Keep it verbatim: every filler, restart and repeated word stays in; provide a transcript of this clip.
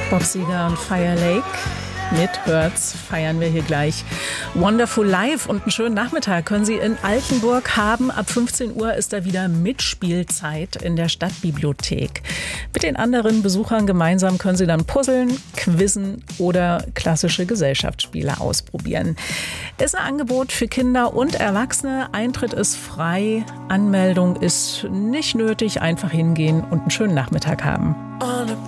Bob Seger und Fire Lake. Mit Hertz feiern wir hier gleich Wonderful Life und einen schönen Nachmittag können Sie in Altenburg haben. Ab fünfzehn Uhr ist da wieder Mitspielzeit in der Stadtbibliothek. Mit den anderen Besuchern gemeinsam können Sie dann puzzeln, quizzen oder klassische Gesellschaftsspiele ausprobieren. Ist ein Angebot für Kinder und Erwachsene. Eintritt ist frei, Anmeldung ist nicht nötig. Einfach hingehen und einen schönen Nachmittag haben.